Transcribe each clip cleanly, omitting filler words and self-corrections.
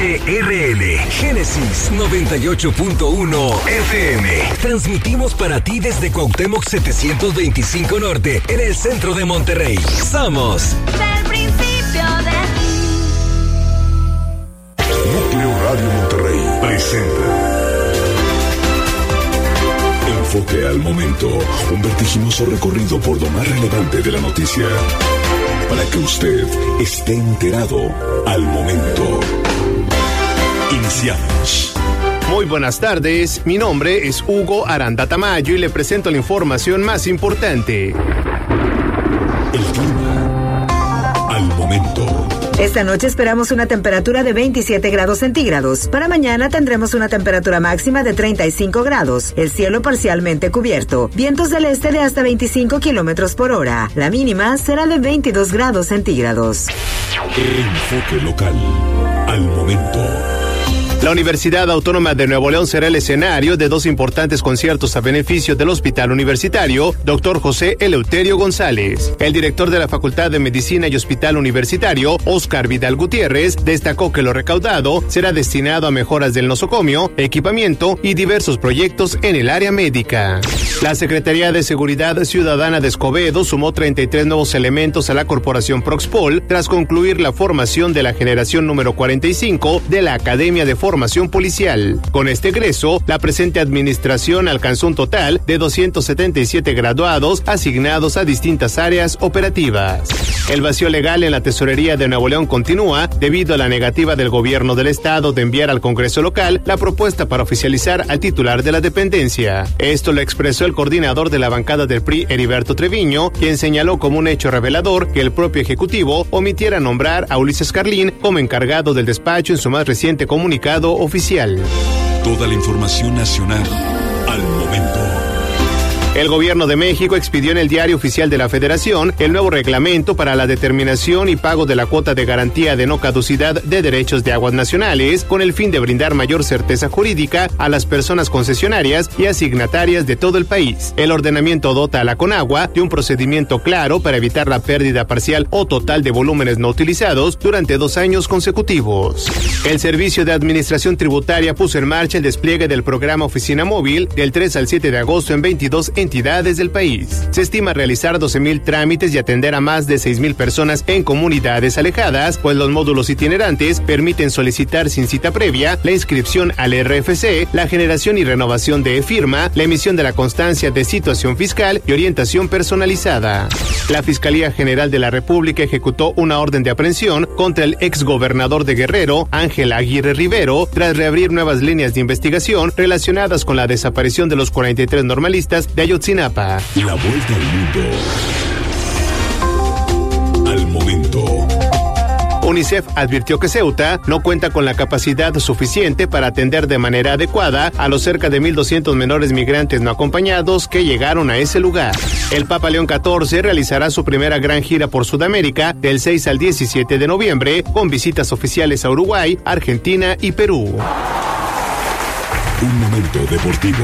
XHRL, Génesis 98.1 FM. Transmitimos para ti desde Cuauhtémoc 725 Norte, en el centro de Monterrey. Somos del principio de ti. Núcleo Radio Monterrey presenta Enfoque al Momento, un vertiginoso recorrido por lo más relevante de la noticia, para que usted esté enterado al momento. Iniciamos. Muy buenas tardes, mi nombre es Hugo Aranda Tamayo y le presento la información más importante. El clima al momento. Esta noche esperamos una temperatura de 27 grados centígrados. Para mañana tendremos una temperatura máxima de 35 grados. El cielo parcialmente cubierto. Vientos del este de hasta 25 kilómetros por hora. La mínima será de 22 grados centígrados. Enfoque local al momento. La Universidad Autónoma de Nuevo León será el escenario de dos importantes conciertos a beneficio del Hospital Universitario Dr. José Eleuterio González. El director de la Facultad de Medicina y Hospital Universitario, Óscar Vidal Gutiérrez, destacó que lo recaudado será destinado a mejoras del nosocomio, equipamiento y diversos proyectos en el área médica. La Secretaría de Seguridad Ciudadana de Escobedo sumó 33 nuevos elementos a la Corporación Proxpol tras concluir la formación de la generación número 45 de la Academia de Formación Policial. Con este egreso, la presente administración alcanzó un total de 277 graduados asignados a distintas áreas operativas. El vacío legal en la tesorería de Nuevo León continúa debido a la negativa del gobierno del estado de enviar al Congreso local la propuesta para oficializar al titular de la dependencia. Esto lo expresó el coordinador de la bancada del PRI, Heriberto Treviño, quien señaló como un hecho revelador que el propio Ejecutivo omitiera nombrar a Ulises Carlín como encargado del despacho en su más reciente comunicado oficial. Toda la información nacional al momento. El Gobierno de México expidió en el Diario Oficial de la Federación el nuevo reglamento para la determinación y pago de la cuota de garantía de no caducidad de derechos de aguas nacionales, con el fin de brindar mayor certeza jurídica a las personas concesionarias y asignatarias de todo el país. El ordenamiento dota a la Conagua de un procedimiento claro para evitar la pérdida parcial o total de volúmenes no utilizados durante 2 años consecutivos. El Servicio de Administración Tributaria puso en marcha el despliegue del programa Oficina Móvil del 3 al 7 de agosto en 22 entidades del país. Se estima realizar 12,000 trámites y atender a más de 6,000 personas en comunidades alejadas, pues los módulos itinerantes permiten solicitar sin cita previa la inscripción al RFC, la generación y renovación de e-firma, la emisión de la constancia de situación fiscal y orientación personalizada. La Fiscalía General de la República ejecutó una orden de aprehensión contra el exgobernador de Guerrero, Ángel Aguirre Rivero, tras reabrir nuevas líneas de investigación relacionadas con la desaparición de los 43 normalistas de Ayotzinapa. La vuelta al mundo al momento. UNICEF advirtió que Ceuta no cuenta con la capacidad suficiente para atender de manera adecuada a los cerca de 1,200 menores migrantes no acompañados que llegaron a ese lugar. El Papa León XIV realizará su primera gran gira por Sudamérica del 6 al 17 de noviembre, con visitas oficiales a Uruguay, Argentina y Perú. Un momento deportivo.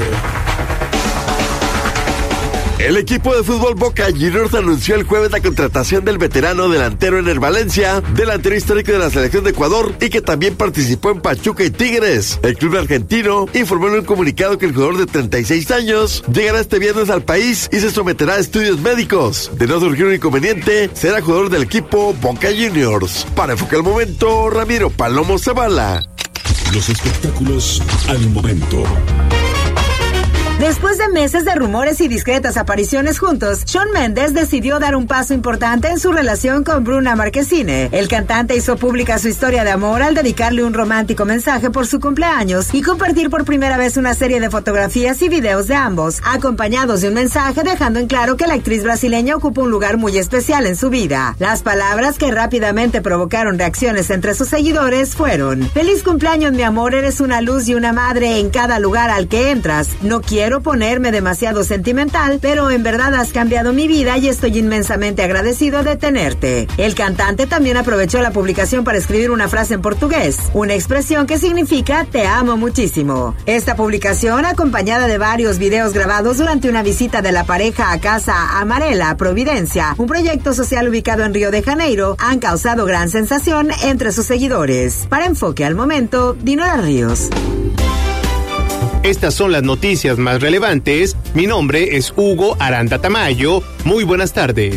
El equipo de fútbol Boca Juniors anunció el jueves la contratación del veterano delantero Ener Valencia, delantero histórico de la selección de Ecuador y que también participó en Pachuca y Tigres. El club argentino informó en un comunicado que el jugador de 36 años llegará este viernes al país y se someterá a estudios médicos. De no surgir un inconveniente, será jugador del equipo Boca Juniors. Para Enfoque al Momento, Ramiro Palomo Zavala. Los espectáculos al momento. Después de meses de rumores y discretas apariciones juntos, Shawn Mendes decidió dar un paso importante en su relación con Bruna Marquezine. El cantante hizo pública su historia de amor al dedicarle un romántico mensaje por su cumpleaños y compartir por primera vez una serie de fotografías y videos de ambos, acompañados de un mensaje dejando en claro que la actriz brasileña ocupa un lugar muy especial en su vida. Las palabras que rápidamente provocaron reacciones entre sus seguidores fueron: "Feliz cumpleaños, mi amor, eres una luz y una madre en cada lugar al que entras. No quiero quiero ponerme demasiado sentimental, pero en verdad has cambiado mi vida y estoy inmensamente agradecido de tenerte. El cantante también aprovechó la publicación para escribir una frase en portugués, una expresión que significa te amo muchísimo. Esta publicación, acompañada de varios videos grabados durante una visita de la pareja a Casa Amarela, Providencia, un proyecto social ubicado en Río de Janeiro, han causado gran sensación entre sus seguidores. Para Enfoque al Momento, Dinora Ríos. Estas son las noticias más relevantes. Mi nombre es Hugo Aranda Tamayo. Muy buenas tardes.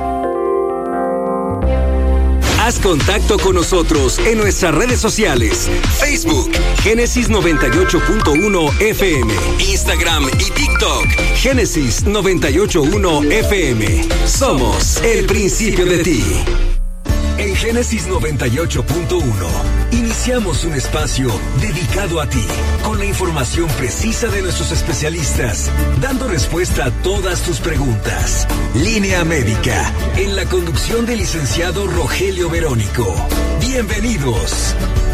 Haz contacto con nosotros en nuestras redes sociales. Facebook, Génesis 98.1 FM. Instagram y TikTok, Génesis 98.1 FM. Somos el principio de ti. En Génesis 98.1 iniciamos un espacio dedicado a ti, con la información precisa de nuestros especialistas, dando respuesta a todas tus preguntas. Línea Médica, en la conducción del licenciado Rogelio Verónico. Bienvenidos.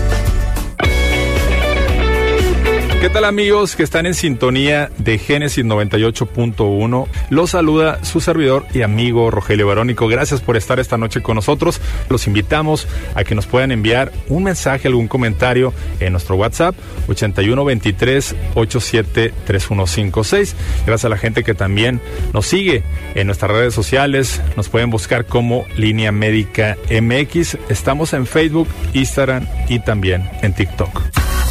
¿Qué tal, amigos que están en sintonía de Génesis 98.1? Los saluda su servidor y amigo Rogelio Verónico. Gracias por estar esta noche con nosotros. Los invitamos a que nos puedan enviar un mensaje, algún comentario en nuestro WhatsApp 8123-873156. Gracias a la gente que también nos sigue en nuestras redes sociales. Nos pueden buscar como Línea Médica MX. Estamos en Facebook, Instagram y también en TikTok.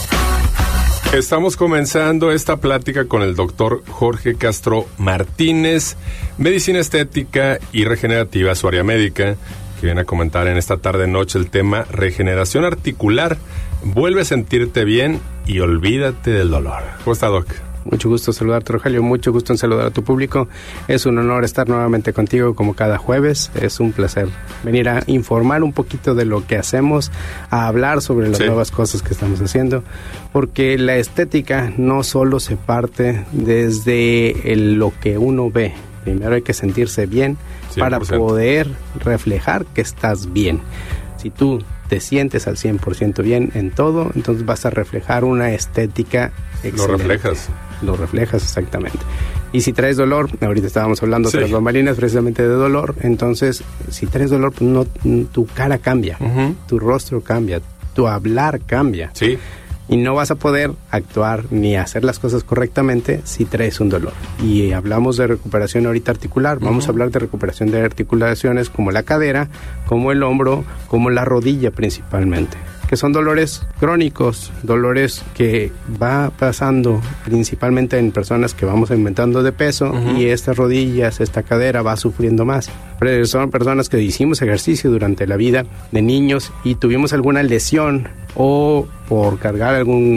Estamos comenzando esta plática con el doctor Jorge Castro Martínez, medicina estética y regenerativa, su área médica, que viene a comentar en esta tarde-noche el tema regeneración articular. Vuelve a sentirte bien y olvídate del dolor. ¿Cómo está, Doc? Mucho gusto saludarte, Rogelio, mucho gusto en saludar a tu público. Es un honor estar nuevamente contigo como cada jueves. Es un placer venir a informar un poquito de lo que hacemos, a hablar sobre las nuevas cosas que estamos haciendo, porque la estética no solo se parte desde lo que uno ve. Primero hay que sentirse bien 100%. Para poder reflejar que estás bien. Si tú te sientes al 100% bien en todo, entonces vas a reflejar una estética excelente. Lo reflejas, exactamente. Y si traes dolor, ahorita estábamos hablando de las bambalinas precisamente de dolor, entonces si traes dolor, pues no, tu cara cambia, tu rostro cambia, tu hablar cambia. Sí. Y no vas a poder actuar ni hacer las cosas correctamente si traes un dolor. Y hablamos de recuperación ahorita articular. Vamos a hablar de recuperación de articulaciones como la cadera, como el hombro, como la rodilla principalmente, que son dolores crónicos, dolores que va pasando principalmente en personas que vamos aumentando de peso y estas rodillas, esta cadera va sufriendo más. Pero son personas que hicimos ejercicio durante la vida de niños y tuvimos alguna lesión o por cargar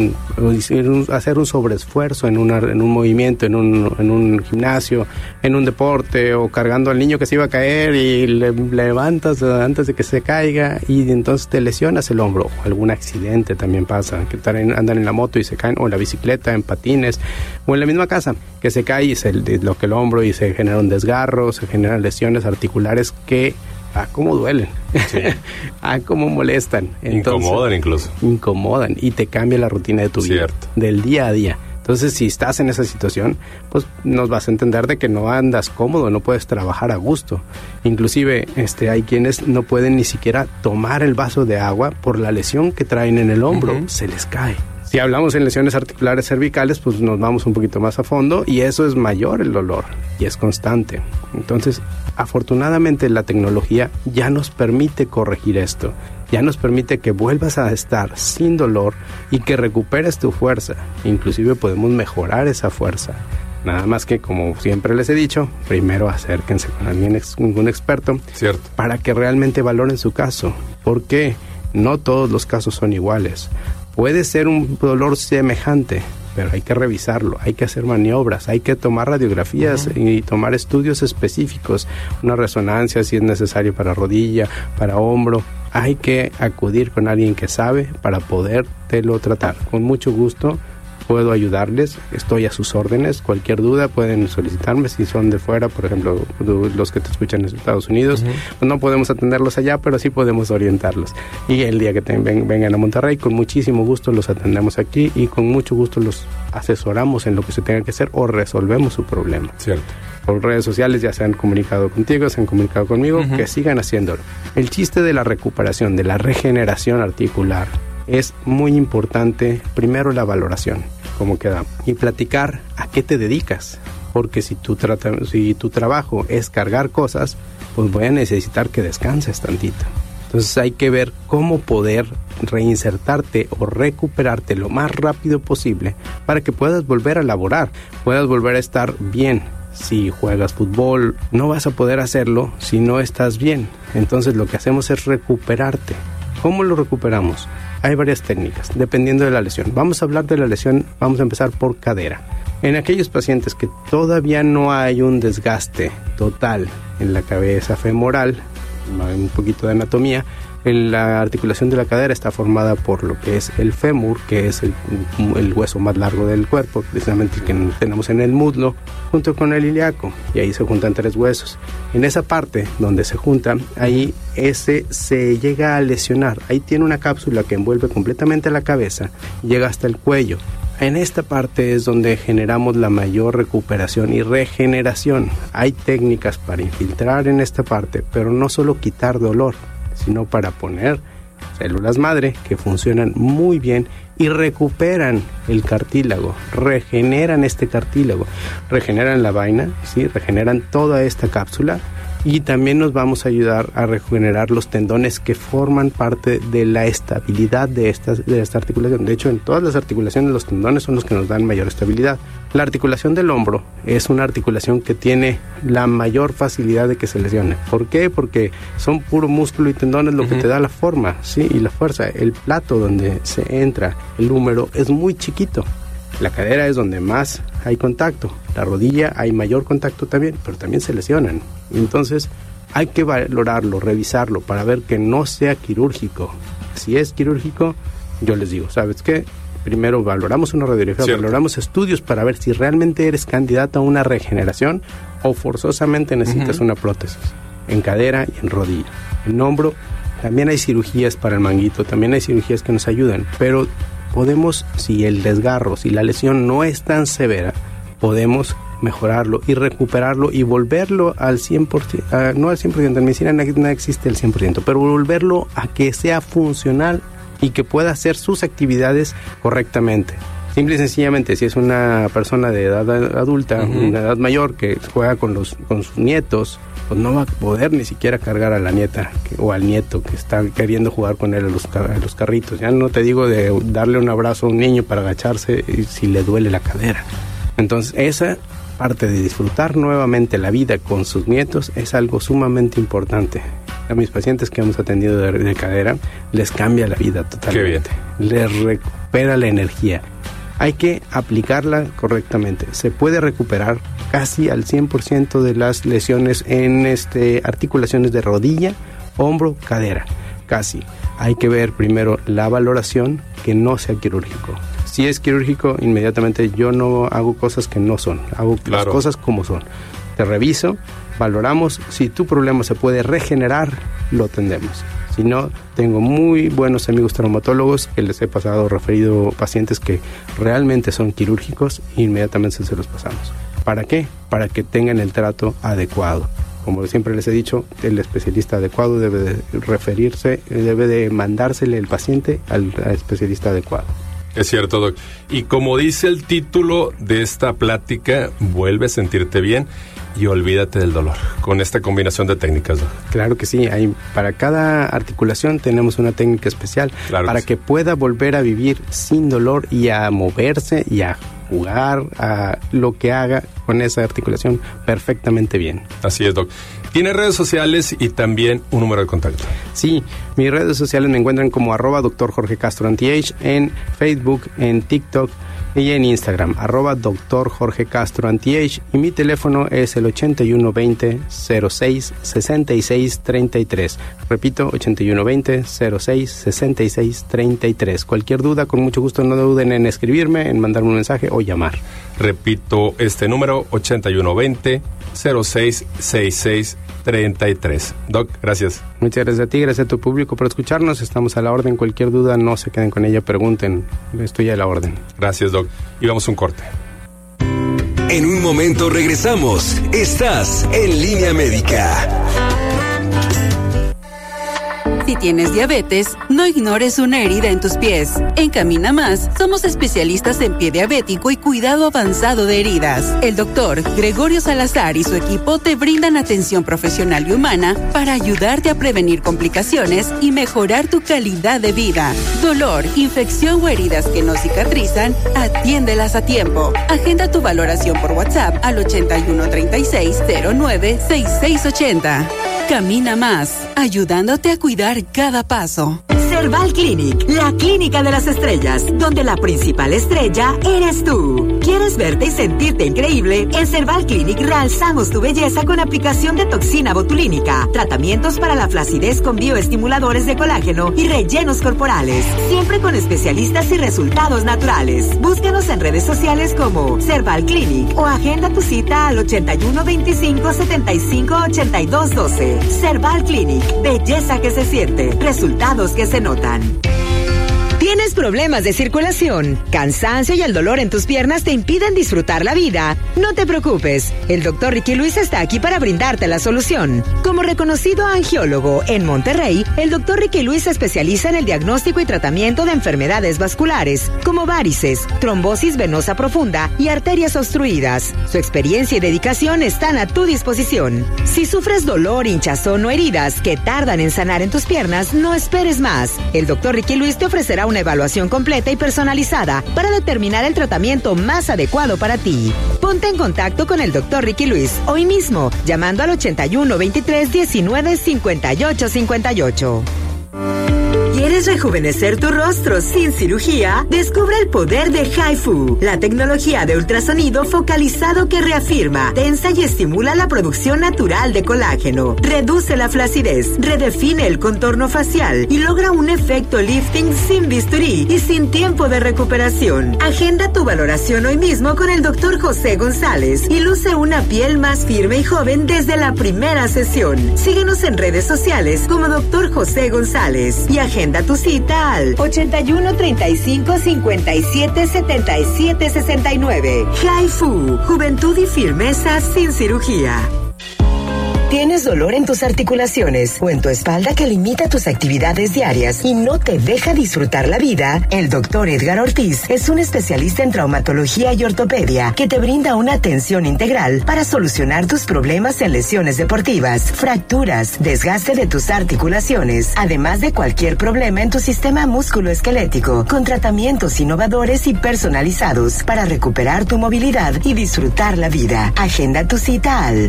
hacer un sobreesfuerzo en un movimiento, en un gimnasio, en un deporte, o cargando al niño que se iba a caer y le levantas antes de que se caiga y entonces te lesionas el hombro. O algún accidente también pasa, que andan en la moto y se caen, o en la bicicleta, en patines, o en la misma casa, que se cae y se disloca el hombro y se genera un desgarro, se generan lesiones articulares que cómo duelen, cómo molestan. Entonces, incomodan incluso. Incomodan y te cambia la rutina de tu vida, del día a día. Entonces, si estás en esa situación, pues nos vas a entender de que no andas cómodo, no puedes trabajar a gusto. Inclusive, hay quienes no pueden ni siquiera tomar el vaso de agua por la lesión que traen en el hombro, se les cae. Si hablamos en lesiones articulares cervicales, pues nos vamos un poquito más a fondo y eso es mayor el dolor y es constante. Entonces, afortunadamente la tecnología ya nos permite corregir esto, ya nos permite que vuelvas a estar sin dolor y que recuperes tu fuerza. Inclusive podemos mejorar esa fuerza. Nada más que, como siempre les he dicho, primero acérquense con alguien, un experto, para que realmente valoren su caso, porque no todos los casos son iguales. Puede ser un dolor semejante, pero hay que revisarlo, hay que hacer maniobras, hay que tomar radiografías y tomar estudios específicos, una resonancia si es necesario para rodilla, para hombro. Hay que acudir con alguien que sabe para podértelo tratar. Con mucho gusto puedo ayudarles, estoy a sus órdenes. Cualquier duda pueden solicitarme. Si son de fuera, por ejemplo, los que te escuchan en Estados Unidos, pues no podemos atenderlos allá, pero sí podemos orientarlos. Y el día que vengan a Monterrey, con muchísimo gusto los atendemos aquí y con mucho gusto los asesoramos en lo que se tenga que hacer o resolvemos su problema. Cierto. Por redes sociales ya se han comunicado contigo, se han comunicado conmigo, que sigan haciéndolo. El chiste de la recuperación, de la regeneración articular, es muy importante, primero la valoración, cómo quedamos, y platicar a qué te dedicas, porque si tu trabajo es cargar cosas, pues voy a necesitar que descanses tantito. Entonces hay que ver cómo poder reinsertarte o recuperarte lo más rápido posible para que puedas volver a laborar, puedas volver a estar bien. Si juegas fútbol, no vas a poder hacerlo si no estás bien. Entonces lo que hacemos es recuperarte. ¿Cómo lo recuperamos? Hay varias técnicas, dependiendo de la lesión. Vamos a hablar de la lesión, vamos a empezar por cadera. En aquellos pacientes que todavía no hay un desgaste total en la cabeza femoral, un poquito de anatomía, la articulación de la cadera está formada por lo que es el fémur, que es el hueso más largo del cuerpo, precisamente el que tenemos en el muslo, junto con el ilíaco, y ahí se juntan 3 huesos. En esa parte donde se juntan, ahí se llega a lesionar. Ahí tiene una cápsula que envuelve completamente la cabeza y llega hasta el cuello. En esta parte es donde generamos la mayor recuperación y regeneración. Hay técnicas para infiltrar en esta parte, pero no solo quitar dolor, sino para poner células madre que funcionan muy bien y recuperan el cartílago, regeneran este cartílago, regeneran la vaina, ¿sí? Regeneran toda esta cápsula, y también nos vamos a ayudar a regenerar los tendones que forman parte de la estabilidad de esta articulación. De hecho, en todas las articulaciones los tendones son los que nos dan mayor estabilidad. La articulación del hombro es una articulación que tiene la mayor facilidad de que se lesione. ¿Por qué? Porque son puro músculo y tendones lo que te da la forma, ¿sí? Y la fuerza. El plato donde se entra el húmero es muy chiquito. La cadera es donde más hay contacto. La rodilla hay mayor contacto también, pero también se lesionan. Entonces hay que valorarlo, revisarlo para ver que no sea quirúrgico. Si es quirúrgico, yo les digo, ¿sabes qué? Primero valoramos una radiografía, valoramos estudios para ver si realmente eres candidato a una regeneración o forzosamente necesitas una prótesis en cadera y en rodilla. En hombro también hay cirugías para el manguito, también hay cirugías que nos ayudan, pero podemos, si el desgarro, si la lesión no es tan severa, podemos mejorarlo y recuperarlo y volverlo al 100%, no al 100%, en medicina no existe el 100%, pero volverlo a que sea funcional y que pueda hacer sus actividades correctamente. Simple y sencillamente, si es una persona de edad adulta, una edad mayor que juega con sus nietos, pues no va a poder ni siquiera cargar a la nieta o al nieto que está queriendo jugar con él a los carritos. Ya no te digo de darle un abrazo a un niño para agacharse si le duele la cadera. Entonces, esa parte de disfrutar nuevamente la vida con sus nietos es algo sumamente importante. A mis pacientes que hemos atendido de cadera, les cambia la vida totalmente. Les recupera la energía. Hay que aplicarla correctamente. Se puede recuperar casi al 100% de las lesiones en articulaciones de rodilla, hombro, cadera. Casi. Hay que ver primero la valoración, que no sea quirúrgico. Si es quirúrgico, inmediatamente yo no hago cosas que no son. Hago las cosas como son. Te reviso, valoramos. Si tu problema se puede regenerar, lo atendemos. Si no, tengo muy buenos amigos traumatólogos que les he referido pacientes que realmente son quirúrgicos e inmediatamente se los pasamos. ¿Para qué? Para que tengan el trato adecuado. Como siempre les he dicho, el especialista adecuado debe de mandársele el paciente al especialista adecuado. Es cierto, Doc. Y como dice el título de esta plática, vuelve a sentirte bien y olvídate del dolor, con esta combinación de técnicas, Doc. Claro que sí, para cada articulación tenemos una técnica especial, para que pueda volver a vivir sin dolor y a moverse y a jugar, a lo que haga con esa articulación perfectamente bien. Así es, Doc. ¿Tiene redes sociales y también un número de contacto? Sí, mis redes sociales me encuentran como @Dr. Jorge Castro Anti-Age en Facebook, en TikTok y en Instagram, @Dr. Jorge Castro Anti-Age, y mi teléfono es el 8120 06 66 33. Repito, 8120 06 66 33. Cualquier duda, con mucho gusto no duden en escribirme, en mandarme un mensaje o llamar. Repito este número, 8120 06 66 33. Doc, gracias. Muchas gracias a ti, gracias a tu público por escucharnos. Estamos a la orden. Cualquier duda, no se queden con ella, pregunten. Estoy a la orden. Gracias, Doc. Y vamos a un corte. En un momento regresamos. Estás en Línea Médica. Si tienes diabetes, no ignores una herida en tus pies. En Camina Más, somos especialistas en pie diabético y cuidado avanzado de heridas. El doctor Gregorio Salazar y su equipo te brindan atención profesional y humana para ayudarte a prevenir complicaciones y mejorar tu calidad de vida. Dolor, infección o heridas que no cicatrizan, atiéndelas a tiempo. Agenda tu valoración por WhatsApp al 8136096680. Camina Más, ayudándote a cuidar cada paso. Cerval Clinic, la clínica de las estrellas, donde la principal estrella eres tú. ¿Quieres verte y sentirte increíble? En Cerval Clinic realzamos tu belleza con aplicación de toxina botulínica, tratamientos para la flacidez con bioestimuladores de colágeno y rellenos corporales, siempre con especialistas y resultados naturales. Búscanos en redes sociales como Cerval Clinic o agenda tu cita al 81 25 75 82 12. Cerval Clinic, belleza que se siente, resultados que se notan. ¿Tienes problemas de circulación, cansancio y el dolor en tus piernas te impiden disfrutar la vida? No te preocupes, el Dr. Ricky Luis está aquí para brindarte la solución. Como reconocido angiólogo en Monterrey, el Dr. Ricky Luis se especializa en el diagnóstico y tratamiento de enfermedades vasculares, como varices, trombosis venosa profunda y arterias obstruidas. Su experiencia y dedicación están a tu disposición. Si sufres dolor, hinchazón o heridas que tardan en sanar en tus piernas, no esperes más. El Dr. Ricky Luis te ofrecerá una evaluación completa y personalizada para determinar el tratamiento más adecuado para ti. Ponte en contacto con el Dr. Ricky Luis hoy mismo, llamando al 81 23 19 58 58. ¿Quieres rejuvenecer tu rostro sin cirugía? Descubre el poder de HIFU, la tecnología de ultrasonido focalizado que reafirma, tensa y estimula la producción natural de colágeno, reduce la flacidez, redefine el contorno facial y logra un efecto lifting sin bisturí y sin tiempo de recuperación. Agenda tu valoración hoy mismo con el Dr. José González y luce una piel más firme y joven desde la primera sesión. Síguenos en redes sociales como Dr. José González y agenda tu cita al 81 35 57 77 69. HIFU, juventud y firmeza sin cirugía. ¿Tienes dolor en tus articulaciones o en tu espalda que limita tus actividades diarias y no te deja disfrutar la vida? El Dr. Edgar Ortiz es un especialista en traumatología y ortopedia que te brinda una atención integral para solucionar tus problemas en lesiones deportivas, fracturas, desgaste de tus articulaciones, además de cualquier problema en tu sistema musculoesquelético, con tratamientos innovadores y personalizados para recuperar tu movilidad y disfrutar la vida. Agenda tu cita al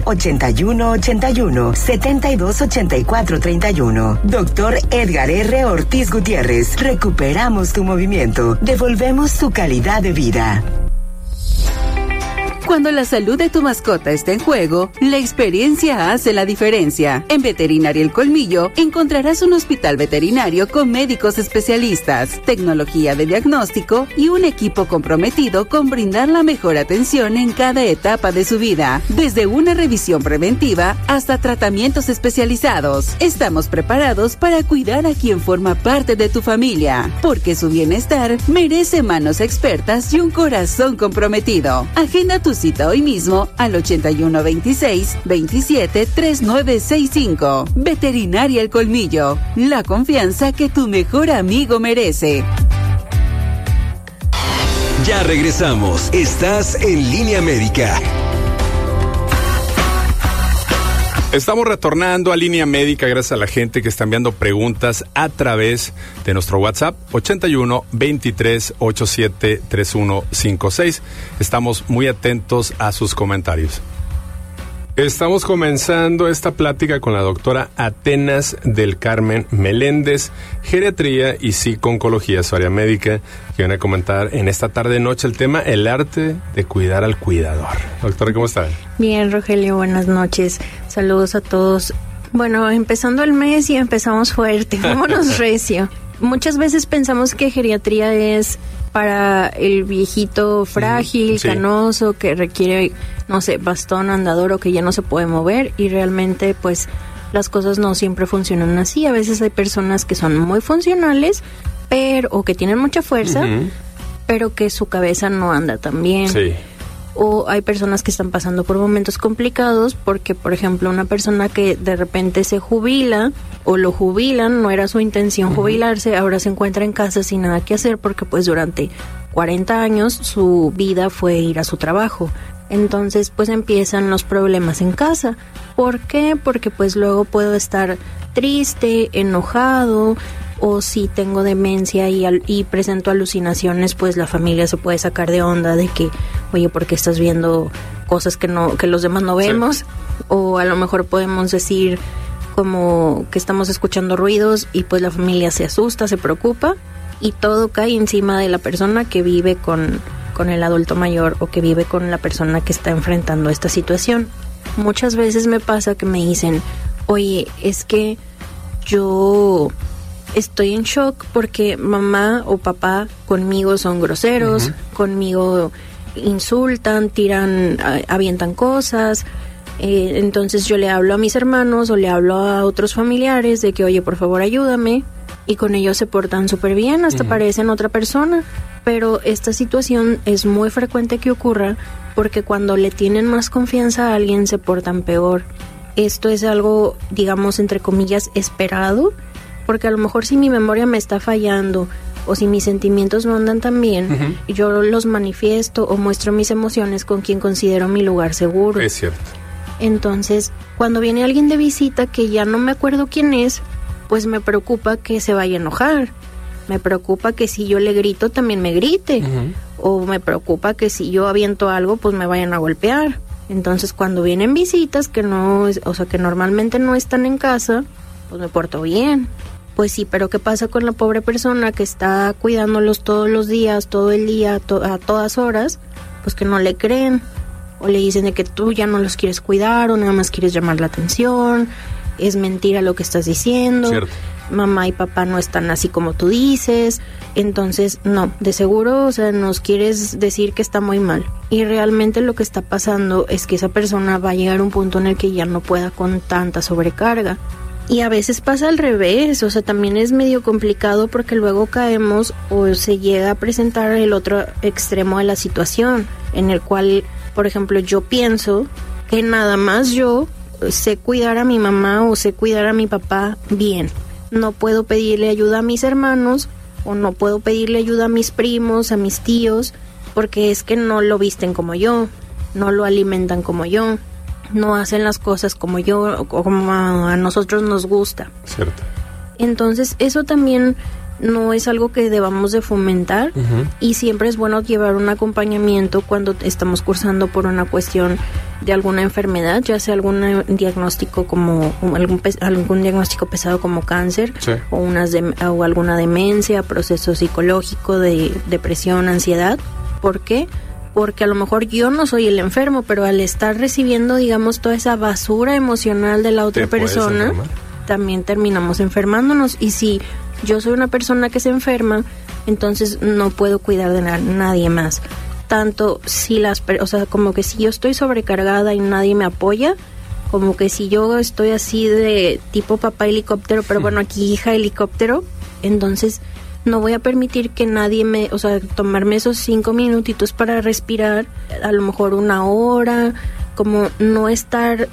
81-72-84-31. Dr. Edgar R. Ortiz Gutiérrez. Recuperamos tu movimiento. Devolvemos tu calidad de vida. Cuando la salud de tu mascota está en juego, la experiencia hace la diferencia. En Veterinaria El Colmillo encontrarás un hospital veterinario con médicos especialistas, tecnología de diagnóstico y un equipo comprometido con brindar la mejor atención en cada etapa de su vida, desde una revisión preventiva hasta tratamientos especializados. Estamos preparados para cuidar a quien forma parte de tu familia, porque su bienestar merece manos expertas y un corazón comprometido. Agenda tu cita hoy mismo al 81 26 27 3965. Veterinaria El Colmillo, la confianza que tu mejor amigo merece. Ya regresamos. Estás en Línea Médica. Estamos retornando a Línea Médica gracias a la gente que está enviando preguntas a través de nuestro WhatsApp 81 23 87 3156. Estamos muy atentos a sus comentarios. Estamos comenzando esta plática con la doctora Atenas del Carmen Meléndez, geriatría y psico-oncología, su área médica, que van a comentar en esta tarde-noche el tema, el arte de cuidar al cuidador. Doctora, ¿cómo está? Bien, Rogelio, buenas noches. Saludos a todos. Bueno, empezando el mes y empezamos fuerte. Vámonos recio. Muchas veces pensamos que geriatría es para el viejito frágil, canoso, que requiere, no sé, bastón, andador o que ya no se puede mover, y realmente pues las cosas no siempre funcionan así. A veces hay personas que son muy funcionales, pero o que tienen mucha fuerza, pero que su cabeza no anda tan bien. Sí. O hay personas que están pasando por momentos complicados porque, por ejemplo, una persona que de repente se jubila o lo jubilan, no era su intención jubilarse, ahora se encuentra en casa sin nada que hacer porque pues durante 40 años su vida fue ir a su trabajo. Entonces pues empiezan los problemas en casa. ¿Por qué? Porque pues luego puedo estar triste, enojado, o si tengo demencia y presento alucinaciones, pues la familia se puede sacar de onda de que, oye, ¿por qué estás viendo cosas que los demás no vemos? Sí. O a lo mejor podemos decir como que estamos escuchando ruidos y pues la familia se asusta, se preocupa y todo cae encima de la persona que vive con el adulto mayor o que vive con la persona que está enfrentando esta situación. Muchas veces me pasa que me dicen, oye, es que yo estoy en shock porque mamá o papá conmigo son groseros, conmigo insultan, tiran, avientan cosas. Entonces yo le hablo a mis hermanos o le hablo a otros familiares de que, oye, por favor ayúdame, y con ellos se portan súper bien, hasta parecen otra persona. Pero esta situación es muy frecuente que ocurra porque cuando le tienen más confianza a alguien se portan peor. Esto es algo, digamos, entre comillas, esperado, porque a lo mejor si mi memoria me está fallando o si mis sentimientos no andan tan bien, yo los manifiesto o muestro mis emociones con quien considero mi lugar seguro. Es cierto. Entonces, cuando viene alguien de visita que ya no me acuerdo quién es, pues me preocupa que se vaya a enojar. Me preocupa que si yo le grito también me grite. O me preocupa que si yo aviento algo pues me vayan a golpear. Entonces cuando vienen visitas que no, o sea, que normalmente no están en casa, pues me porto bien. Pues sí, pero ¿qué pasa con la pobre persona que está cuidándolos todos los días, todo el día, a todas horas? Pues que no le creen. O le dicen de que tú ya no los quieres cuidar o nada más quieres llamar la atención. Es mentira lo que estás diciendo. Cierto. Mamá y papá no están así como tú dices. Entonces, no, de seguro, o sea, nos quieres decir que está muy mal. Y realmente lo que está pasando es que esa persona va a llegar a un punto en el que ya no pueda con tanta sobrecarga. Y a veces pasa al revés, o sea, también es medio complicado porque luego caemos o se llega a presentar el otro extremo de la situación, en el cual, por ejemplo, yo pienso que nada más yo sé cuidar a mi mamá o sé cuidar a mi papá bien. No puedo pedirle ayuda a mis hermanos o no puedo pedirle ayuda a mis primos, a mis tíos, porque es que no lo visten como yo, no lo alimentan como yo, no hacen las cosas como yo o como a nosotros nos gusta. Cierto. Entonces eso también no es algo que debamos de fomentar y siempre es bueno llevar un acompañamiento cuando estamos cursando por una cuestión de alguna enfermedad, ya sea algún diagnóstico como algún diagnóstico pesado como cáncer, o alguna demencia, proceso psicológico de depresión, ansiedad. ¿Por qué? Porque a lo mejor yo no soy el enfermo, pero al estar recibiendo, digamos, toda esa basura emocional de la otra persona, también terminamos enfermándonos. Y si yo soy una persona que se enferma, entonces no puedo cuidar de nadie más. Tanto si o sea, como que si yo estoy sobrecargada y nadie me apoya, como que si yo estoy así de tipo papá helicóptero, pero bueno, aquí hija helicóptero, entonces no voy a permitir que nadie o sea, tomarme esos 5 minutitos para respirar, a lo mejor 1 hora, como no estar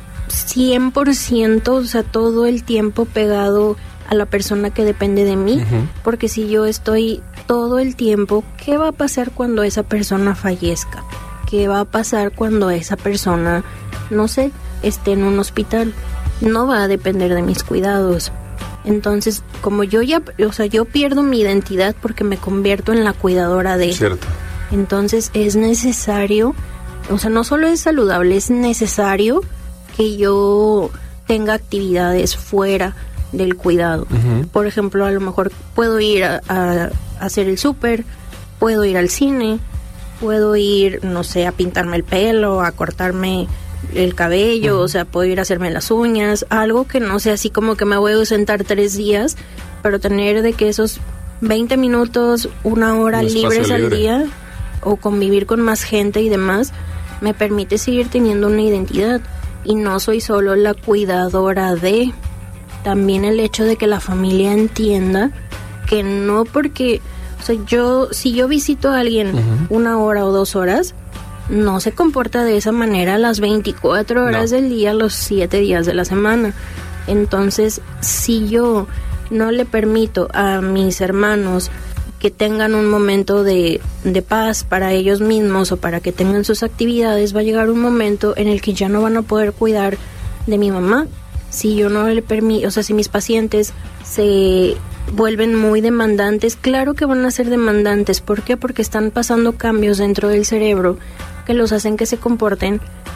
100%, o sea, todo el tiempo pegado a la persona que depende de mí, porque si yo estoy todo el tiempo, ¿qué va a pasar cuando esa persona fallezca? ¿Qué va a pasar cuando esa persona, no sé, esté en un hospital? No va a depender de mis cuidados. Entonces, como yo pierdo mi identidad porque me convierto en la cuidadora de... Cierto. Entonces es necesario, o sea, no solo es saludable, es necesario que yo tenga actividades fuera del cuidado. Por ejemplo, a lo mejor puedo ir a hacer el súper, puedo ir al cine, puedo ir, no sé, a pintarme el pelo, a cortarme el cabello, o sea, puedo ir a hacerme las uñas, algo que no sea así como que me voy a sentar 3 días, pero tener de que esos 20 minutos, 1 hora libres al día, o convivir con más gente y demás, me permite seguir teniendo una identidad. Y no soy solo la cuidadora de... También el hecho de que la familia entienda que no porque... O sea, si yo visito a alguien 1 hora o 2 horas, no se comporta de esa manera las 24 horas del día, los 7 días de la semana. Entonces, si yo no le permito a mis hermanos que tengan un momento de paz para ellos mismos o para que tengan sus actividades, va a llegar un momento en el que ya no van a poder cuidar de mi mamá. Si yo no le permito, o sea, si mis pacientes se vuelven muy demandantes, claro que van a ser demandantes. ¿Por qué? Porque están pasando cambios dentro del cerebro que los hacen que se comporten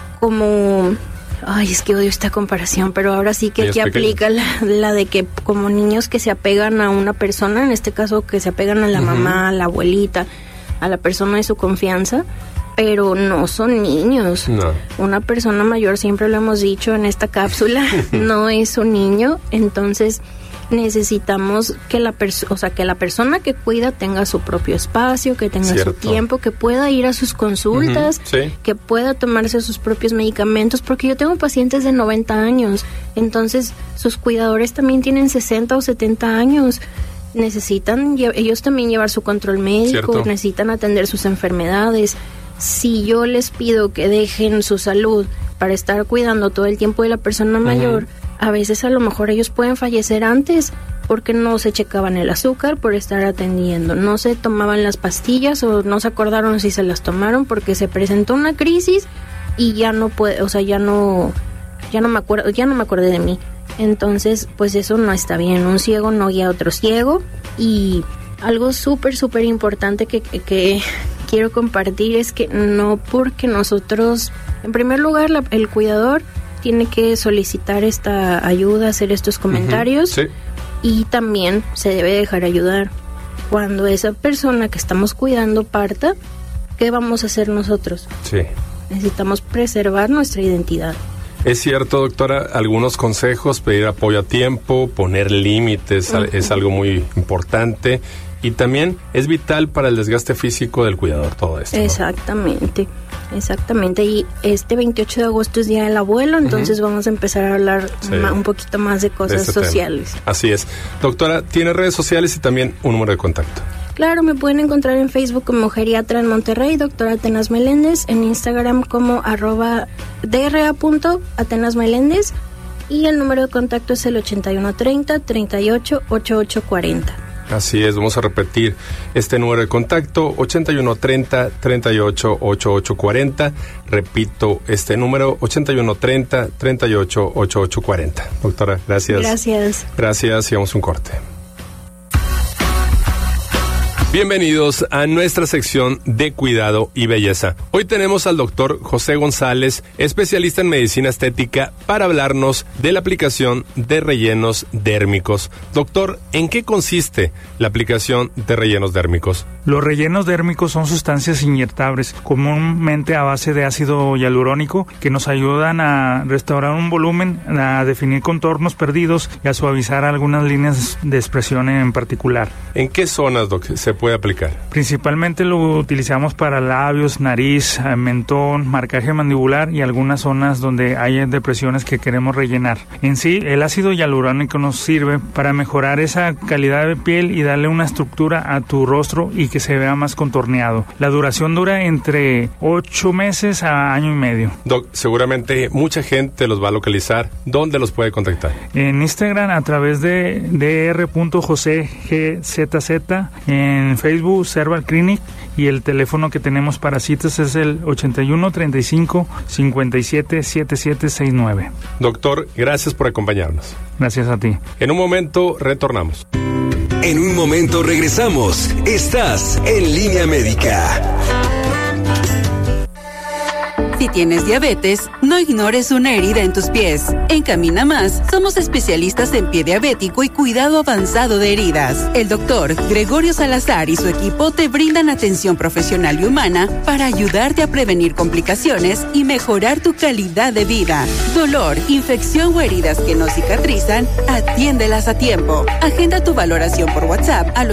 como... Ay, es que odio esta comparación, pero ahora sí que aquí aplica la de que como niños que se apegan a una persona, en este caso que se apegan a la mamá, a la abuelita, a la persona de su confianza, pero no son niños. No. Una persona mayor, siempre lo hemos dicho en esta cápsula, no es un niño. Entonces necesitamos que la persona que cuida tenga su propio espacio, que tenga su tiempo, que pueda ir a sus consultas, que pueda tomarse sus propios medicamentos, porque yo tengo pacientes de 90 años, entonces sus cuidadores también tienen 60 o 70 años. Necesitan ellos también llevar su control médico, necesitan atender sus enfermedades. Si yo les pido que dejen su salud para estar cuidando todo el tiempo de la persona mayor, a veces a lo mejor ellos pueden fallecer antes porque no se checaban el azúcar por estar atendiendo, no se tomaban las pastillas o no se acordaron si se las tomaron porque se presentó una crisis y ya no puede, o sea, ya no me acordé de mí. Entonces, pues eso no está bien. Un ciego no guía a otro ciego. Y algo súper importante que quiero compartir es que no porque nosotros, en primer lugar, el cuidador tiene que solicitar esta ayuda, hacer estos comentarios, y también se debe dejar ayudar. Cuando esa persona que estamos cuidando parta, ¿qué vamos a hacer nosotros? Necesitamos preservar nuestra identidad. Es cierto, doctora, algunos consejos, pedir apoyo a tiempo, poner límites, es algo muy importante. Y también es vital para el desgaste físico del cuidador todo esto, ¿no? Exactamente. Y este 28 de agosto es Día del Abuelo, entonces vamos a empezar a hablar un poquito más de cosas sociales. Tema. Así es. Doctora, ¿tiene redes sociales y también un número de contacto? Claro, me pueden encontrar en Facebook como geriatra en Monterrey, doctora Atenas Meléndez, en Instagram como @dra.atenasmeléndez, y el número de contacto es el 8130 38 8840. Así es, vamos a repetir este número de contacto, 8130 38 8840. Repito, este número, 8130 38 8840. Doctora, gracias. Gracias, y vamos a un corte. Bienvenidos a nuestra sección de cuidado y belleza. Hoy tenemos al doctor José González, especialista en medicina estética, para hablarnos de la aplicación de rellenos dérmicos. Doctor, ¿en qué consiste la aplicación de rellenos dérmicos? Los rellenos dérmicos son sustancias inyectables, comúnmente a base de ácido hialurónico, que nos ayudan a restaurar un volumen, a definir contornos perdidos y a suavizar algunas líneas de expresión en particular. ¿En qué zonas, doc, se puede aplicar? Principalmente lo utilizamos para labios, nariz, mentón, marcaje mandibular y algunas zonas donde hay depresiones que queremos rellenar. En sí, el ácido hialurónico nos sirve para mejorar esa calidad de piel y darle una estructura a tu rostro y que se vea más contorneado. La duración dura entre 8 meses a año y medio. Doc, seguramente mucha gente los va a localizar. ¿Dónde los puede contactar? En Instagram a través de dr.josegzz, en Facebook Serval Clinic, y el teléfono que tenemos para citas es el 81 35 57 7769. Doctor, gracias por acompañarnos. Gracias a ti. En un momento retornamos. En un momento regresamos. Estás en Línea Médica. Si tienes diabetes, no ignores una herida en tus pies. En Camina Más, somos especialistas en pie diabético y cuidado avanzado de heridas. El doctor Gregorio Salazar y su equipo te brindan atención profesional y humana para ayudarte a prevenir complicaciones y mejorar tu calidad de vida. Dolor, infección o heridas que no cicatrizan, atiéndelas a tiempo. Agenda tu valoración por WhatsApp al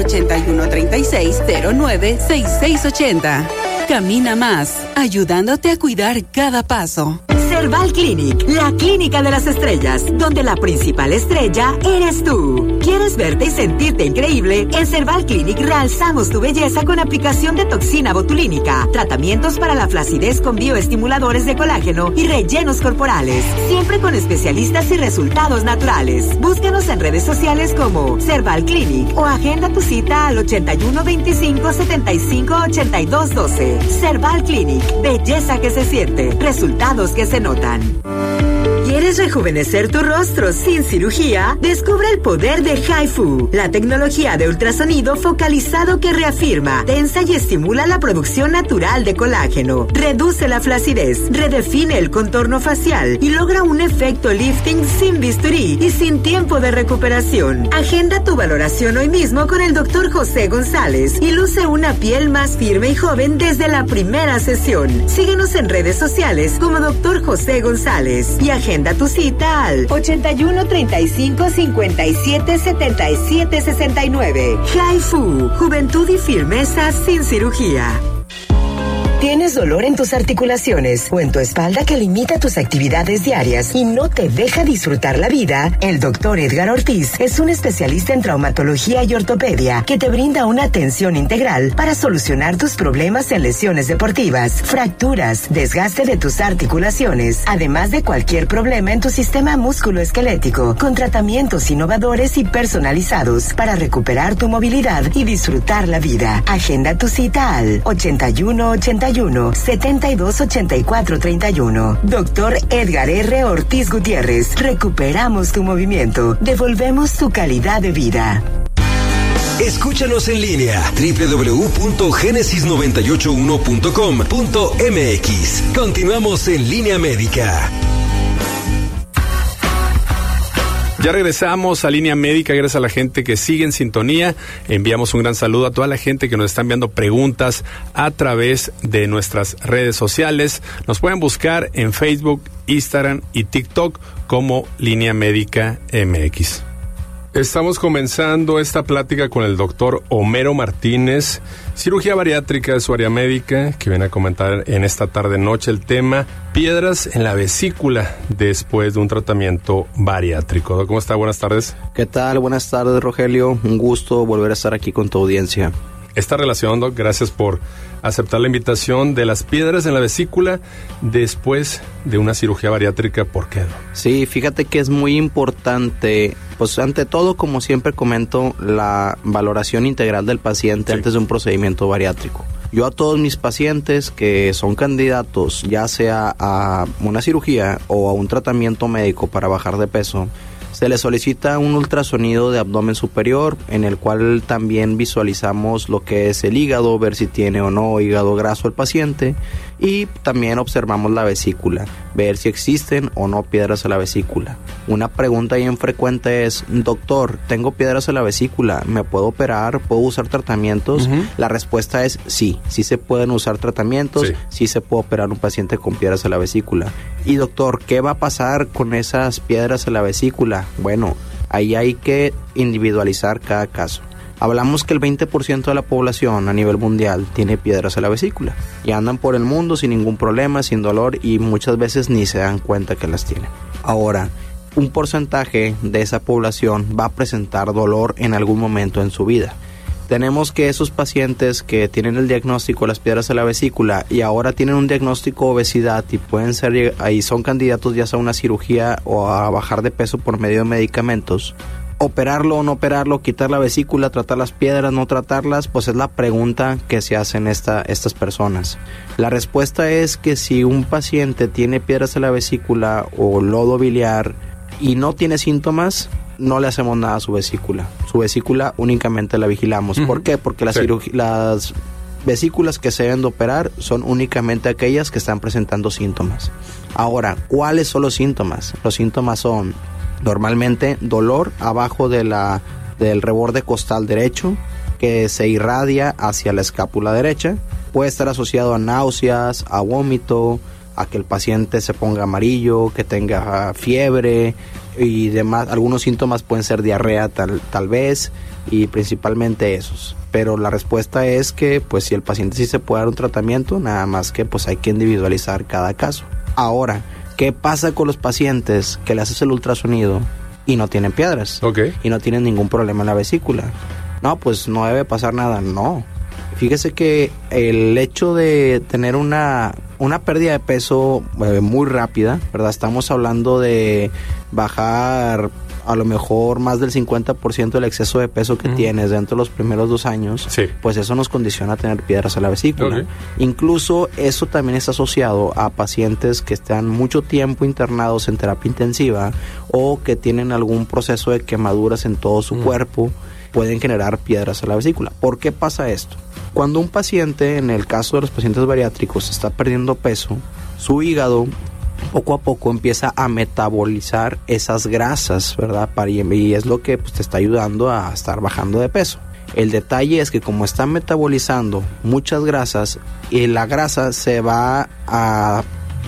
8136096680. Camina Más, ayudándote a cuidar cada paso. Cerval Clinic, la clínica de las estrellas, donde la principal estrella eres tú. ¿Quieres verte y sentirte increíble? En Cerval Clinic realzamos tu belleza con aplicación de toxina botulínica, tratamientos para la flacidez con bioestimuladores de colágeno y rellenos corporales, siempre con especialistas y resultados naturales. Búscanos en redes sociales como Cerval Clinic o agenda tu cita al 81 25 75 82 12. Cerval Clinic, belleza que se siente, resultados que se notan. ¿Quieres rejuvenecer tu rostro sin cirugía? Descubre el poder de HIFU, la tecnología de ultrasonido focalizado que reafirma, tensa y estimula la producción natural de colágeno, reduce la flacidez, redefine el contorno facial y logra un efecto lifting sin bisturí y sin tiempo de recuperación. Agenda tu valoración hoy mismo con el Dr. José González y luce una piel más firme y joven desde la primera sesión. Síguenos en redes sociales como Dr. José González y agenda tu cita al 81 35 57 77 69. HIFU, juventud y firmeza sin cirugía. ¿Tienes dolor en tus articulaciones o en tu espalda que limita tus actividades diarias y no te deja disfrutar la vida? El doctor Edgar Ortiz es un especialista en traumatología y ortopedia que te brinda una atención integral para solucionar tus problemas en lesiones deportivas, fracturas, desgaste de tus articulaciones, además de cualquier problema en tu sistema musculoesquelético, con tratamientos innovadores y personalizados para recuperar tu movilidad y disfrutar la vida. Agenda tu cita al 81-72-84-31. Doctor Edgar R. Ortiz Gutiérrez. Recuperamos tu movimiento. Devolvemos tu calidad de vida. Escúchanos en línea www.genesis981.com.mx. Continuamos en Línea Médica. Ya regresamos a Línea Médica, gracias a la gente que sigue en sintonía. Enviamos un gran saludo a toda la gente que nos está enviando preguntas a través de nuestras redes sociales. Nos pueden buscar en Facebook, Instagram y TikTok como Línea Médica MX. Estamos comenzando esta plática con el doctor Homero Martínez, cirugía bariátrica de su área médica, que viene a comentar en esta tarde-noche el tema piedras en la vesícula después de un tratamiento bariátrico. ¿Cómo está? Buenas tardes. ¿Qué tal? Buenas tardes, Rogelio. Un gusto volver a estar aquí con tu audiencia. Esta relación, Doc, gracias por aceptar la invitación de las piedras en la vesícula después de una cirugía bariátrica. ¿Por qué, Doc? Sí, fíjate que es muy importante, pues ante todo, como siempre comento, la valoración integral del paciente antes de un procedimiento bariátrico. Yo a todos mis pacientes que son candidatos, ya sea a una cirugía o a un tratamiento médico para bajar de peso, se le solicita un ultrasonido de abdomen superior, en el cual también visualizamos lo que es el hígado, ver si tiene o no hígado graso el paciente, y también observamos la vesícula, ver si existen o no piedras en la vesícula. Una pregunta bien frecuente es: doctor, tengo piedras en la vesícula, ¿me puedo operar? ¿Puedo usar tratamientos? La respuesta es sí, sí se pueden usar tratamientos, sí se puede operar un paciente con piedras en la vesícula. Y doctor, ¿qué va a pasar con esas piedras en la vesícula? Bueno, ahí hay que individualizar cada caso. Hablamos que el 20% de la población a nivel mundial tiene piedras en la vesícula y andan por el mundo sin ningún problema, sin dolor, y muchas veces ni se dan cuenta que las tienen. Ahora, un porcentaje de esa población va a presentar dolor en algún momento en su vida. Tenemos que esos pacientes que tienen el diagnóstico de las piedras en la vesícula y ahora tienen un diagnóstico de obesidad y pueden ser, ahí son candidatos ya sea a una cirugía o a bajar de peso por medio de medicamentos. Operarlo o no operarlo, quitar la vesícula, tratar las piedras, no tratarlas, pues es la pregunta que se hacen estas personas. La respuesta es que si un paciente tiene piedras en la vesícula o lodo biliar y no tiene síntomas, no le hacemos nada a su vesícula. Su vesícula únicamente la vigilamos. ¿Por qué? Porque las vesículas que se deben de operar son únicamente aquellas que están presentando síntomas. Ahora, ¿cuáles son los síntomas? Los síntomas son normalmente dolor abajo del reborde costal derecho, que se irradia hacia la escápula derecha. Puede estar asociado a náuseas, a vómito, a que el paciente se ponga amarillo, que tenga fiebre y demás. Algunos síntomas pueden ser diarrea tal vez, y principalmente esos. Pero la respuesta es que pues si el paciente sí se puede dar un tratamiento, nada más que pues hay que individualizar cada caso. Ahora, ¿qué pasa con los pacientes que le haces el ultrasonido y no tienen piedras? Y no tienen ningún problema en la vesícula. No, pues no debe pasar nada. No. Fíjese que el hecho de tener una pérdida de peso muy rápida, ¿verdad? Estamos hablando de bajar a lo mejor más del 50% del exceso de peso que tienes dentro de los primeros 2 años, pues eso nos condiciona a tener piedras a la vesícula. Incluso eso también está asociado a pacientes que están mucho tiempo internados en terapia intensiva o que tienen algún proceso de quemaduras en todo su cuerpo, pueden generar piedras a la vesícula. ¿Por qué pasa esto? Cuando un paciente, en el caso de los pacientes bariátricos, está perdiendo peso, su hígado poco a poco empieza a metabolizar esas grasas, ¿verdad? Y es lo que pues, te está ayudando a estar bajando de peso. El detalle es que como está metabolizando muchas grasas, y la grasa se va a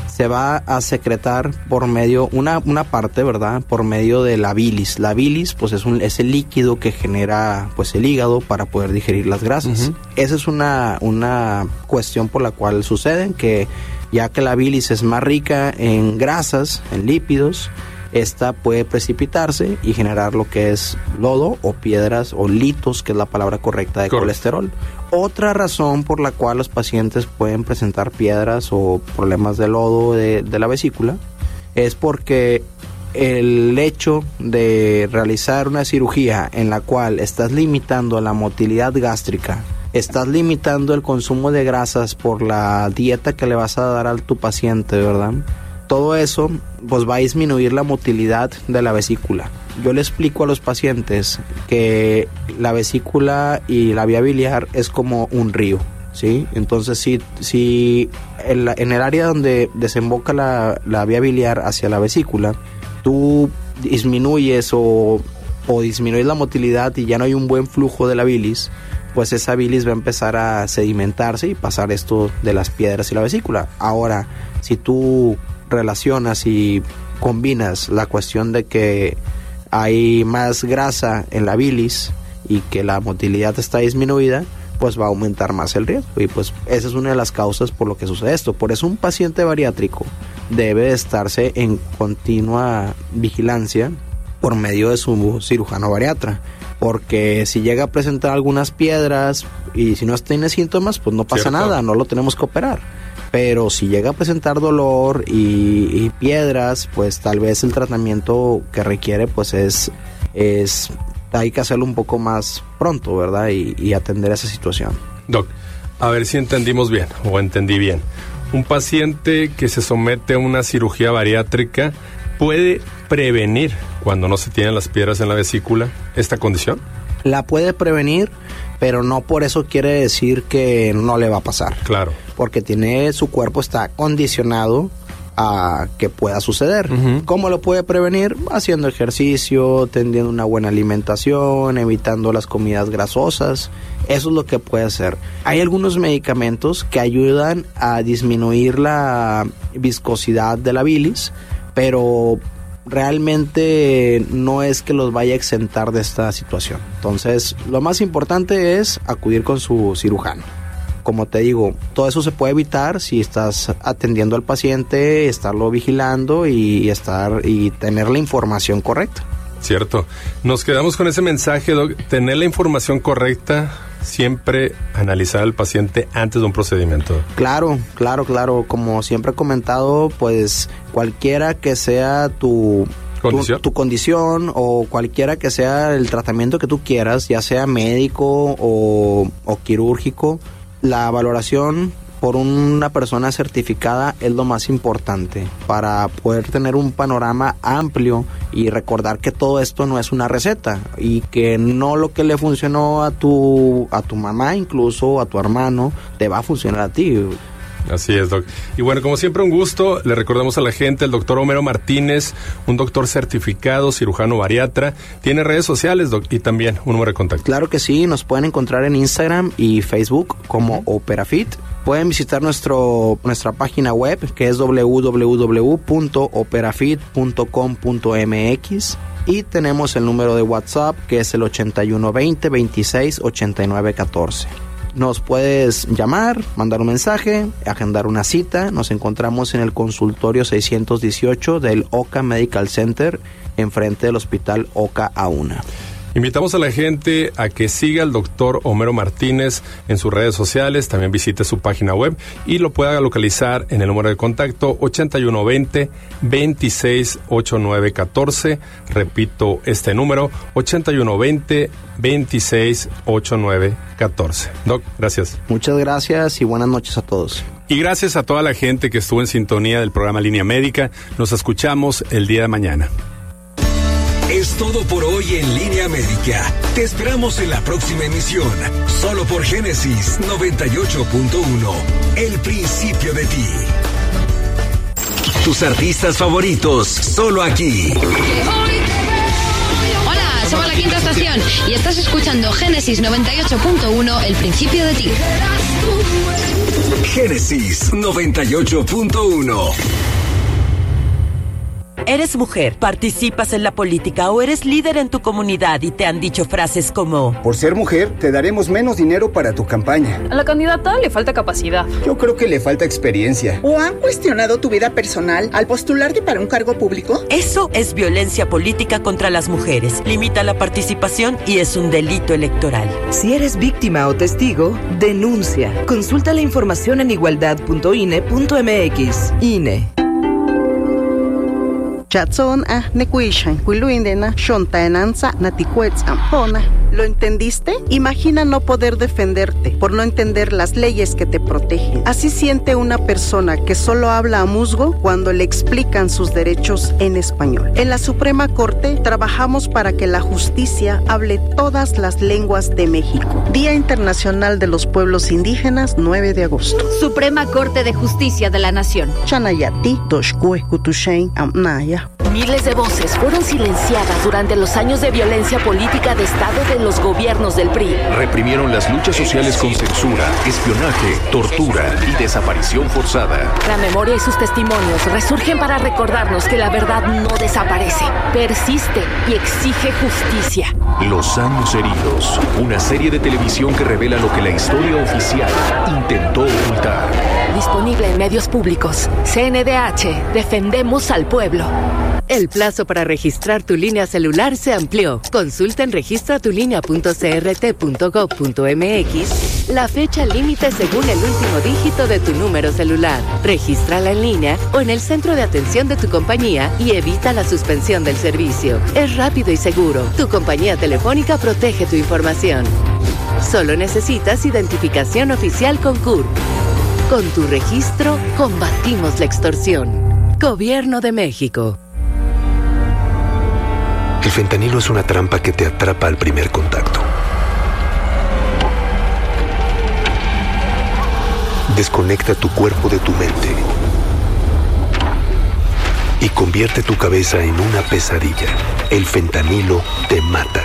secretar por medio, una parte, ¿verdad? Por medio de la bilis. La bilis, pues es el líquido que genera, pues el hígado para poder digerir las grasas. Esa es una cuestión por la cual sucede, que ya que la bilis es más rica en grasas, en lípidos, esta puede precipitarse y generar lo que es lodo o piedras o litos, que es la palabra correcta de colesterol. Otra razón por la cual los pacientes pueden presentar piedras o problemas de lodo de la vesícula es porque el hecho de realizar una cirugía en la cual estás limitando la motilidad gástrica, estás limitando el consumo de grasas por la dieta que le vas a dar a tu paciente, ¿verdad? Todo eso pues va a disminuir la motilidad de la vesícula. Yo le explico a los pacientes que la vesícula y la vía biliar es como un río, ¿sí? Entonces si en el área donde desemboca la vía biliar hacia la vesícula, tú disminuyes o disminuyes la motilidad y ya no hay un buen flujo de la bilis, pues esa bilis va a empezar a sedimentarse y pasar esto de las piedras y la vesícula. Ahora, si tú relacionas y combinas la cuestión de que hay más grasa en la bilis y que la motilidad está disminuida, pues va a aumentar más el riesgo, y pues esa es una de las causas por lo que sucede esto. Por eso un paciente bariátrico debe estarse en continua vigilancia por medio de su cirujano bariatra, porque si llega a presentar algunas piedras y si no tiene síntomas, pues no pasa nada, no lo tenemos que operar. Pero si llega a presentar dolor y piedras, pues tal vez el tratamiento que requiere pues es hay que hacerlo un poco más pronto, ¿verdad? Y atender esa situación. Doc, a ver si entendimos bien o entendí bien. Un paciente que se somete a una cirugía bariátrica puede prevenir, cuando no se tienen las piedras en la vesícula, esta condición. La puede prevenir, pero no por eso quiere decir que no le va a pasar. Claro. Porque su cuerpo está condicionado a que pueda suceder. ¿Cómo lo puede prevenir? Haciendo ejercicio, teniendo una buena alimentación, evitando las comidas grasosas. Eso es lo que puede hacer. Hay algunos medicamentos que ayudan a disminuir la viscosidad de la bilis, pero realmente no es que los vaya a exentar de esta situación. Entonces, lo más importante es acudir con su cirujano. Como te digo, todo eso se puede evitar si estás atendiendo al paciente, estarlo vigilando y tener la información correcta. Cierto. Nos quedamos con ese mensaje, Doc. Tener la información correcta, siempre analizar al paciente antes de un procedimiento. Claro. Como siempre he comentado, pues cualquiera que sea tu condición o cualquiera que sea el tratamiento que tú quieras, ya sea médico o quirúrgico, la valoración por una persona certificada es lo más importante para poder tener un panorama amplio y recordar que todo esto no es una receta y que no lo que le funcionó a tu mamá, incluso a tu hermano, te va a funcionar a ti. Así es, Doc. Y bueno, como siempre, un gusto. Le recordamos a la gente, el doctor Homero Martínez, un doctor certificado, cirujano bariatra. Tiene redes sociales, Doc, y también un número de contacto. Claro que sí, nos pueden encontrar en Instagram y Facebook como OperaFit. Pueden visitar nuestra página web, que es www.operafit.com.mx. Y tenemos el número de WhatsApp, que es el 8120 26 89 14. Nos puedes llamar, mandar un mensaje, agendar una cita. Nos encontramos en el consultorio 618 del Oca Medical Center, enfrente del Hospital Oca AUNA. Invitamos a la gente a que siga al doctor Homero Martínez en sus redes sociales, también visite su página web y lo pueda localizar en el número de contacto 8120-268914. Repito este número, 8120-268914. Doc, gracias. Muchas gracias y buenas noches a todos. Y gracias a toda la gente que estuvo en sintonía del programa Línea Médica. Nos escuchamos el día de mañana. Es todo por hoy en Línea Médica. Te esperamos en la próxima emisión, solo por Génesis 98.1, el principio de ti. Tus artistas favoritos, solo aquí. Hola, somos La Quinta Estación y estás escuchando Génesis 98.1, el principio de ti. Génesis 98.1. ¿Eres mujer, participas en la política o eres líder en tu comunidad y te han dicho frases como: por ser mujer, te daremos menos dinero para tu campaña? A la candidata le falta capacidad. Yo creo que le falta experiencia. ¿O han cuestionado tu vida personal al postularte para un cargo público? Eso es violencia política contra las mujeres. Limita la participación y es un delito electoral. Si eres víctima o testigo, denuncia. Consulta la información en igualdad.ine.mx. INE. Chatson nekuishan kuiluindena shontaenanza naticuetzam. ¿Lo entendiste? Imagina no poder defenderte por no entender las leyes que te protegen. Así siente una persona que solo habla a musgo cuando le explican sus derechos en español. En la Suprema Corte trabajamos para que la justicia hable todas las lenguas de México. Día Internacional de los Pueblos Indígenas, 9 de agosto. Suprema Corte de Justicia de la Nación. Chanayati, Toshkue, Kutushain, Amnaya. Miles de voces fueron silenciadas durante los años de violencia política de Estado de los gobiernos del PRI. Reprimieron las luchas sociales con censura, espionaje, tortura y desaparición forzada. La memoria y sus testimonios resurgen para recordarnos que la verdad no desaparece, persiste y exige justicia. Los años heridos, una serie de televisión que revela lo que la historia oficial intentó ocultar. Disponible en medios públicos. CNDH, defendemos al pueblo. El plazo para registrar tu línea celular se amplió. Consulta en registratulinea.crt.gov.mx la fecha límite según el último dígito de tu número celular. Regístrala en línea o en el centro de atención de tu compañía y evita la suspensión del servicio. Es rápido y seguro. Tu compañía telefónica protege tu información. Solo necesitas identificación oficial con CURP. Con tu registro, combatimos la extorsión. Gobierno de México. El fentanilo es una trampa que te atrapa al primer contacto. Desconecta tu cuerpo de tu mente y convierte tu cabeza en una pesadilla. El fentanilo te mata.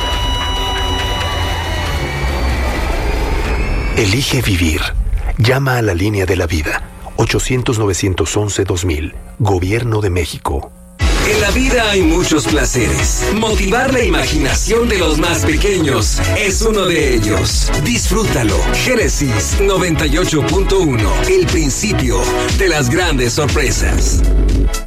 Elige vivir. Llama a la línea de la vida. 800-911-2000. Gobierno de México. En la vida hay muchos placeres. Motivar la imaginación de los más pequeños es uno de ellos. Disfrútalo. Génesis 98.1. El principio de las grandes sorpresas.